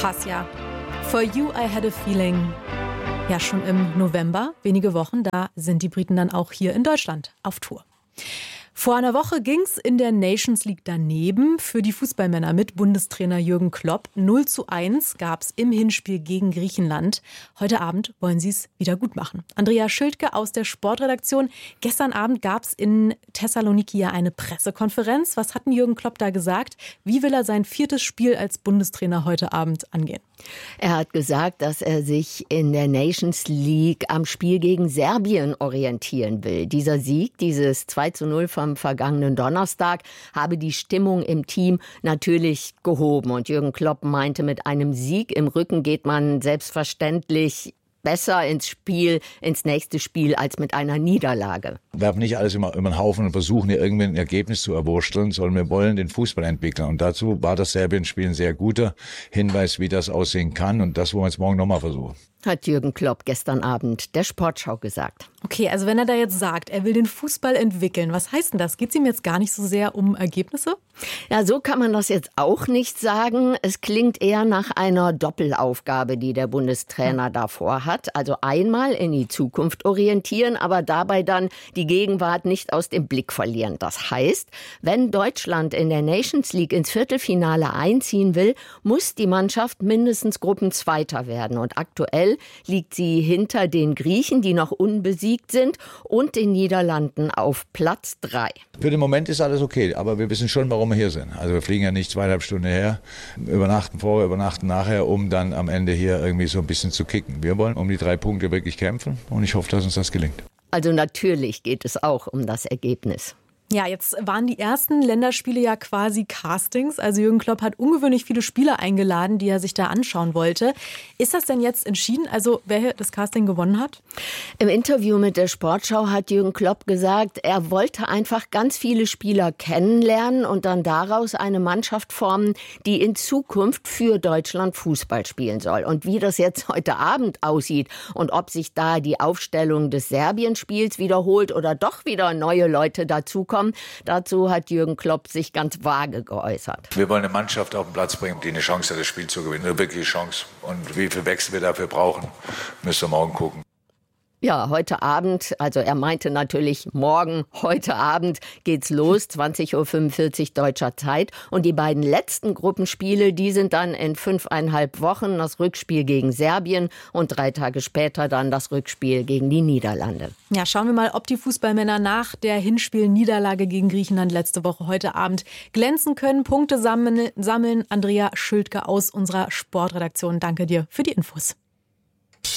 Krass, ja. For You I Had a Feeling. Ja, schon im November, wenige Wochen, da sind die Briten dann auch hier in Deutschland auf Tour. Vor einer Woche ging's in der Nations League daneben für die Fußballmänner mit Bundestrainer Jürgen Klopp. 0:1 gab's im Hinspiel gegen Griechenland. Heute Abend wollen sie es wieder gut machen. Andrea Schildke aus der Sportredaktion. Gestern Abend gab's in Thessaloniki ja eine Pressekonferenz. Was hat denn Jürgen Klopp da gesagt? Wie will er sein 4. Spiel als Bundestrainer heute Abend angehen? Er hat gesagt, dass er sich in der Nations League am Spiel gegen Serbien orientieren will. Dieser Sieg, dieses 2:0 vom vergangenen Donnerstag, habe die Stimmung im Team natürlich gehoben. Und Jürgen Klopp meinte, mit einem Sieg im Rücken geht man selbstverständlich besser ins nächste Spiel, als mit einer Niederlage. Wir werfen nicht alles immer über den Haufen und versuchen hier irgendwie ein Ergebnis zu erwursteln, sondern wir wollen den Fußball entwickeln. Und dazu war das Serbien-Spiel ein sehr guter Hinweis, wie das aussehen kann. Und das wollen wir jetzt morgen nochmal versuchen. Hat Jürgen Klopp gestern Abend der Sportschau gesagt. Okay, also wenn er da jetzt sagt, er will den Fußball entwickeln, was heißt denn das? Geht es ihm jetzt gar nicht so sehr um Ergebnisse? Ja, so kann man das jetzt auch nicht sagen. Es klingt eher nach einer Doppelaufgabe, die der Bundestrainer davor hat. Also einmal in die Zukunft orientieren, aber dabei dann die Gegenwart nicht aus dem Blick verlieren. Das heißt, wenn Deutschland in der Nations League ins Viertelfinale einziehen will, muss die Mannschaft mindestens Gruppenzweiter werden. Und aktuell liegt sie hinter den Griechen, die noch unbesiegt sind, und den Niederlanden auf Platz 3. Für den Moment ist alles okay, aber wir wissen schon, warum wir hier sind. Also wir fliegen ja nicht 2,5 Stunden her, übernachten vorher, übernachten nachher, um dann am Ende hier irgendwie so ein bisschen zu kicken. Wir wollen um die 3 Punkte wirklich kämpfen und ich hoffe, dass uns das gelingt. Also natürlich geht es auch um das Ergebnis. Ja, jetzt waren die ersten Länderspiele ja quasi Castings. Also Jürgen Klopp hat ungewöhnlich viele Spieler eingeladen, die er sich da anschauen wollte. Ist das denn jetzt entschieden, also wer das Casting gewonnen hat? Im Interview mit der Sportschau hat Jürgen Klopp gesagt, er wollte einfach ganz viele Spieler kennenlernen und dann daraus eine Mannschaft formen, die in Zukunft für Deutschland Fußball spielen soll. Und wie das jetzt heute Abend aussieht und ob sich da die Aufstellung des Serbien-Spiels wiederholt oder doch wieder neue Leute dazukommen, dazu hat Jürgen Klopp sich ganz vage geäußert. Wir wollen eine Mannschaft auf den Platz bringen, die eine Chance hat, das Spiel zu gewinnen. Eine wirkliche Chance. Und wie viel Wechsel wir dafür brauchen, müssen wir morgen gucken. Ja, heute Abend, also er meinte natürlich morgen, heute Abend geht's los, 20:45 Uhr deutscher Zeit. Und die beiden letzten Gruppenspiele, die sind dann in 5,5 Wochen, das Rückspiel gegen Serbien und 3 Tage später dann das Rückspiel gegen die Niederlande. Ja, schauen wir mal, ob die Fußballmänner nach der Hinspiel-Niederlage gegen Griechenland letzte Woche heute Abend glänzen können, Punkte sammeln. Andrea Schildke aus unserer Sportredaktion. Danke dir für die Infos.